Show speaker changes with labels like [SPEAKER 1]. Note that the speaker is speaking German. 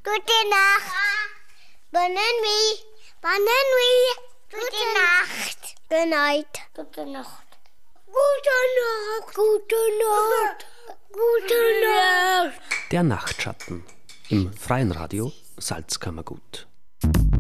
[SPEAKER 1] Gute Nacht. Bonne nuit. Bonne nuit. Gute Nacht. Good night. Gute Nacht. Gute Nacht. Gute Nacht. Gute Nacht.
[SPEAKER 2] Der Nachtschatten im Freien Radio Salzkammergut.